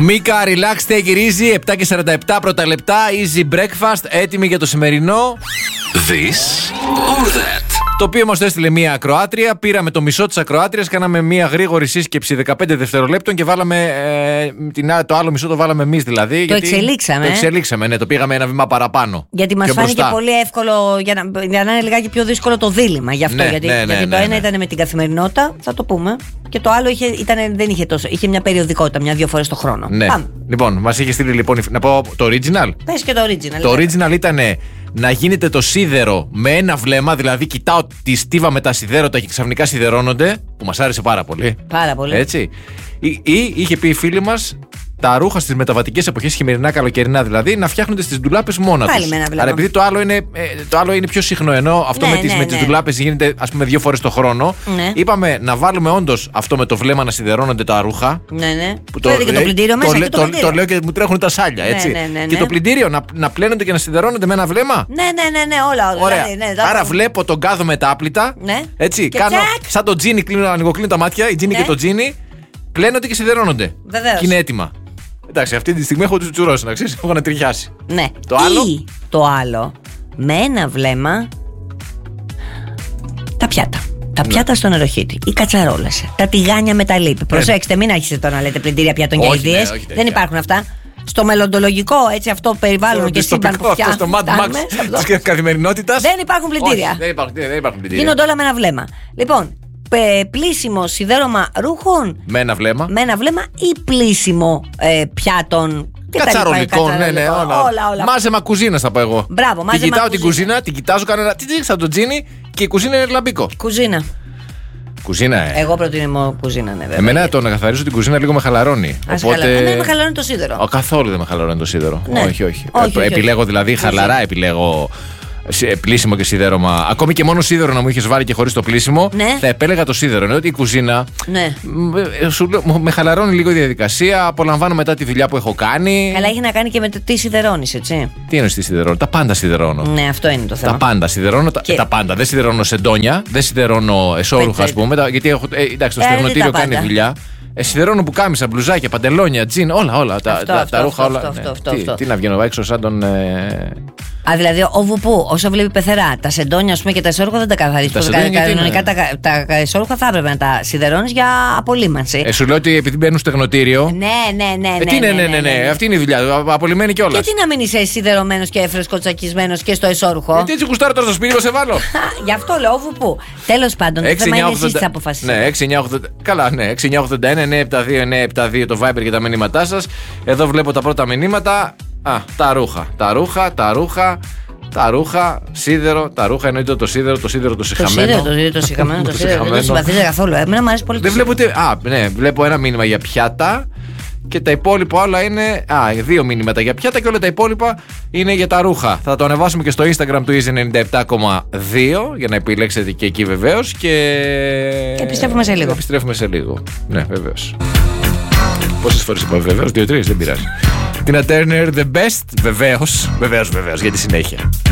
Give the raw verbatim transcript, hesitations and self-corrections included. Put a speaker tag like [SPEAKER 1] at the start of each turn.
[SPEAKER 1] Μίκα, relax, take it easy. επτά και σαράντα επτά πρώτα λεπτά. Easy breakfast. Έτοιμοι για το σημερινό.
[SPEAKER 2] This or that.
[SPEAKER 1] Το οποίο μας το έστειλε μία ακροάτρια. Πήραμε το μισό της ακροάτριας, κάναμε μία γρήγορη σύσκεψη δεκαπέντε δευτερολέπτων και βάλαμε ε, την, το άλλο μισό το βάλαμε εμείς δηλαδή.
[SPEAKER 3] Το
[SPEAKER 1] γιατί
[SPEAKER 3] εξελίξαμε.
[SPEAKER 1] Το εξελίξαμε, ναι, το πήγαμε ένα βήμα παραπάνω.
[SPEAKER 3] Γιατί μας φάνηκε
[SPEAKER 1] μπροστά.
[SPEAKER 3] πολύ εύκολο για να, για να είναι λιγάκι πιο δύσκολο το δίλημμα. Γι' αυτό.
[SPEAKER 1] Ναι,
[SPEAKER 3] γιατί
[SPEAKER 1] ναι, ναι,
[SPEAKER 3] γιατί
[SPEAKER 1] ναι,
[SPEAKER 3] το
[SPEAKER 1] ναι,
[SPEAKER 3] ένα
[SPEAKER 1] ναι.
[SPEAKER 3] ήταν με την καθημερινότητα, θα το πούμε. Και το άλλο είχε, ήταν, δεν είχε τόσο. Είχε μια περιοδικότητα, μια-δύο φορές το χρόνο.
[SPEAKER 1] Ναι.
[SPEAKER 3] Πάμε.
[SPEAKER 1] Λοιπόν, μας είχε στείλει λοιπόν. Να πω το original.
[SPEAKER 3] Πες και το original.
[SPEAKER 1] Το original ήταν να γίνεται το σίδερο με ένα βλέμμα, δηλαδή κοιτάω τη στίβα με τα σιδέρωτα και ξαφνικά σιδερώνονται, που μας άρεσε πάρα πολύ.
[SPEAKER 3] Πάρα πολύ.
[SPEAKER 1] Έτσι. Ή, ή είχε πει η φίλη μας τα ρούχα στις μεταβατικές εποχές, χειμερινά, καλοκαιρινά δηλαδή, να φτιάχνονται στις ντουλάπες μόνα
[SPEAKER 3] Πάλι
[SPEAKER 1] τους.
[SPEAKER 3] με ένα βλέμμα.
[SPEAKER 1] Άρα επειδή το άλλο είναι, ε, το άλλο είναι πιο συχνό, ενώ αυτό
[SPEAKER 3] Ναι,
[SPEAKER 1] με τις,
[SPEAKER 3] ναι,
[SPEAKER 1] με τις
[SPEAKER 3] ναι.
[SPEAKER 1] ντουλάπες γίνεται ας πούμε δύο φορές το χρόνο,
[SPEAKER 3] Ναι.
[SPEAKER 1] είπαμε να βάλουμε όντως αυτό με το βλέμμα να σιδερώνονται τα ρούχα.
[SPEAKER 3] Ναι, ναι.
[SPEAKER 1] Που
[SPEAKER 3] Το, και το
[SPEAKER 1] ε,
[SPEAKER 3] πλυντήριο μέσα.
[SPEAKER 1] το,
[SPEAKER 3] και
[SPEAKER 1] λέ-
[SPEAKER 3] το,
[SPEAKER 1] το,
[SPEAKER 3] πλυντήριο.
[SPEAKER 1] το λέω και μου τρέχουν τα σάλια,
[SPEAKER 3] Ναι,
[SPEAKER 1] έτσι.
[SPEAKER 3] ναι, ναι, ναι.
[SPEAKER 1] Και το πλυντήριο να, να πλένονται και να σιδερώνονται με ένα βλέμμα.
[SPEAKER 3] Ναι, ναι, ναι, ναι, όλα. όλα
[SPEAKER 1] Ωραία.
[SPEAKER 3] δηλαδή, ναι,
[SPEAKER 1] Άρα
[SPEAKER 3] τα-
[SPEAKER 1] βλέπω τον κάδο μετάπλητα.
[SPEAKER 3] Ναι.
[SPEAKER 1] Έτσι.
[SPEAKER 3] Και
[SPEAKER 1] Κάνω
[SPEAKER 3] τσακ.
[SPEAKER 1] σαν το τζίνι, κλείνω, ανοιγοκλίνω τα μάτια. Η τζίνι
[SPEAKER 3] Ναι.
[SPEAKER 1] και το τζίνι πλένονται και σιδερώνονται.
[SPEAKER 3] Βεβαίως.
[SPEAKER 1] Και είναι έτοιμα. Εντάξει, αυτή τη στιγμή έχω του τσουρώσει, να ξέρει, έχω ανατριχιάσει.
[SPEAKER 3] Ναι.
[SPEAKER 1] Το άλλο?
[SPEAKER 3] Ή το άλλο, με ένα βλέμμα, τα πιάτα. Τα
[SPEAKER 1] Ναι.
[SPEAKER 3] πιάτα στο νεροχύτη, οι κατσαρόλες, τα τηγάνια με τα λίπη. Προσέξτε, μην άρχισετε τώρα να λέτε πλυντήρια πιάτων και
[SPEAKER 1] Όχι, ναι,
[SPEAKER 3] αηδίες.
[SPEAKER 1] όχι τέτοια.
[SPEAKER 3] Δεν υπάρχουν αυτά. Στο μελλοντολογικό, έτσι, αυτό περιβάλλον και σύμπαν που
[SPEAKER 1] αυτό στο
[SPEAKER 3] φτιάχνουμε.
[SPEAKER 1] Mad Max τη καθημερινότητα.
[SPEAKER 3] Δεν υπάρχουν πλυντήρια.
[SPEAKER 1] Δεν υπάρχουν, δεν υπάρχουν πλυντήρια.
[SPEAKER 3] Γίνονται όλα με ένα βλέμμα. Λοιπόν, πε- πλύσιμο σιδέρωμα ρούχων
[SPEAKER 1] Με ένα βλέμμα.
[SPEAKER 3] με ένα βλέμμα ή πλύσιμο ε, πιάτων. και τα λοιπά,
[SPEAKER 1] Κατσαρολικό, ναι, ναι,
[SPEAKER 3] κατσαρολικό,
[SPEAKER 1] όλα.
[SPEAKER 3] όλα, όλα.
[SPEAKER 1] Μάζεμα κουζίνα θα πω εγώ.
[SPEAKER 3] Μπράβο,
[SPEAKER 1] Την
[SPEAKER 3] μάζεμα
[SPEAKER 1] κοιτάω την
[SPEAKER 3] κουζίνα.
[SPEAKER 1] κουζίνα, την κοιτάζω, κάνω ένα τσιτσικ σαν το τζίνι και η κουζίνα είναι λαμπίκο.
[SPEAKER 3] Κουζίνα.
[SPEAKER 1] Κουζίνα, ε.
[SPEAKER 3] Εγώ προτείνω κουζίνα, ναι, βέβαια.
[SPEAKER 1] Εμένα το να καθαρίζω την κουζίνα λίγο με χαλαρώνει.
[SPEAKER 3] Ας
[SPEAKER 1] Οπότε...
[SPEAKER 3] χαλα- Εμένα με χαλαρώνει το σίδερο.
[SPEAKER 1] Ο, καθόλου δεν με χαλαρώνει το σίδερο.
[SPEAKER 3] Ναι.
[SPEAKER 1] Όχι, όχι.
[SPEAKER 3] Όχι,
[SPEAKER 1] Ε,
[SPEAKER 3] όχι,
[SPEAKER 1] επιλέγω
[SPEAKER 3] όχι.
[SPEAKER 1] δηλαδή
[SPEAKER 3] Κουζίνα.
[SPEAKER 1] χαλαρά, επιλέγω σι- πλύσιμο και σίδερωμα. Ακόμη και μόνο σίδερο να μου είχε βάλει και χωρίς το πλύσιμο,
[SPEAKER 3] Ναι.
[SPEAKER 1] θα επέλεγα το σίδερο. Ενώ ότι η κουζίνα
[SPEAKER 3] Ναι.
[SPEAKER 1] μ, ε, σου λέω, μου- με χαλαρώνει λίγο η διαδικασία. Απολαμβάνω μετά τη δουλειά που έχω κάνει.
[SPEAKER 3] Καλά, έχει να κάνει και με το τι σιδερώνει, έτσι.
[SPEAKER 1] Τι εννοείς τι σιδερώνω, τα πάντα σιδερώνω.
[SPEAKER 3] Ναι, αυτό είναι το θέμα.
[SPEAKER 1] Τα πάντα σιδερώνω, τα,
[SPEAKER 3] Και-
[SPEAKER 1] τα πάντα. Δεν σιδερώνω σεντόνια, δεν σιδερώνω εσώρουχα, α
[SPEAKER 3] Έτσι.
[SPEAKER 1] πούμε. τα- Γιατί έχω, ε, εντάξει, το
[SPEAKER 3] Ε,
[SPEAKER 1] στεγνοτήριο
[SPEAKER 3] τα
[SPEAKER 1] κάνει
[SPEAKER 3] πάντα.
[SPEAKER 1] δουλειά. Ε, σιδερώνω πουκάμισα, μπλουζάκια, παντελόνια, τζιν, όλα, όλα. Τα,
[SPEAKER 3] Αυτό,
[SPEAKER 1] τα,
[SPEAKER 3] αυτό,
[SPEAKER 1] τα ρούχα
[SPEAKER 3] αυτό,
[SPEAKER 1] όλα.
[SPEAKER 3] αυτό,
[SPEAKER 1] ναι.
[SPEAKER 3] αυτό,
[SPEAKER 1] τι,
[SPEAKER 3] αυτό.
[SPEAKER 1] τι να βγαίνω έξω σαν τον. Ε...
[SPEAKER 3] Α, δηλαδή ο βουπού, όσο βλέπει πεθερά, τα σεντόνια ας πούμε, και τα εσώρουχα δεν τα καθαρίζει.
[SPEAKER 1] Τα
[SPEAKER 3] Κα-
[SPEAKER 1] σεντόνια γιατί
[SPEAKER 3] Κανονικά
[SPEAKER 1] είναι?
[SPEAKER 3] τα, τα εσώρουχα θα έπρεπε να τα σιδερώνει για απολύμανση.
[SPEAKER 1] Ε, σου λέω ότι επειδή μπαίνουν στο στεγνοτήριο.
[SPEAKER 3] Ναι, ναι, ναι.
[SPEAKER 1] Ε, τι ναι, ναι, ναι, ναι, αυτή είναι η δουλειά. α- Απολυμμένη κιόλα.
[SPEAKER 3] Γιατί να μην είσαι σιδερωμένο και φρεσκοτσακισμένο και στο εσώρουχο.
[SPEAKER 1] Γιατί έτσι γουστάρω τώρα στο σπίτι μου, σε βάλω.
[SPEAKER 3] Α, γι' αυτό λέω βουπού. Τέλο πάντων, το θέμα είναι εσεί τι αποφασίσετε.
[SPEAKER 1] Ναι, έξι εννιά ογδόντα. Καλά, ναι, έξι εννιά ογδόντα ένα εννιά επτά δύο εννιά επτά δύο το Viber για τα μηνύματά σα. Εδώ βλέπω τα πρώτα μηνύματα. Α, τα ρούχα. Τα ρούχα, τα ρούχα. Τα ρούχα, σίδερο, τα ρούχα εννοείται το σίδερο, το σίδερο το
[SPEAKER 3] Το
[SPEAKER 1] συχαμένο.
[SPEAKER 3] σίδερο, το σίδερο, το συχαμένο, το σίδερο. Δεν το συμπαθείτε καθόλου. Εμένα μου αρέσει πολύ το
[SPEAKER 1] Δεν
[SPEAKER 3] σίδερο.
[SPEAKER 1] βλέπω ούτε. Α, ναι, βλέπω ένα μήνυμα για πιάτα και τα υπόλοιπα όλα είναι. Α, δύο μήνυματα για πιάτα και όλα τα υπόλοιπα είναι για τα ρούχα. Θα το ανεβάσουμε και στο Instagram του Easy ενενήντα επτά κόμμα δύο για να επιλέξετε και εκεί βεβαίως. Και...
[SPEAKER 3] Και επιστρέφουμε σε λίγο.
[SPEAKER 1] Επιστρέφουμε σε λίγο. Ναι, βεβαίως. Πόσες φορές είπα βεβαίως, δύο-τρεις, δεν πειράζει. Tina Turner, the best, βεβαίως, βεβαίως, βεβαίως, για τη συνέχεια.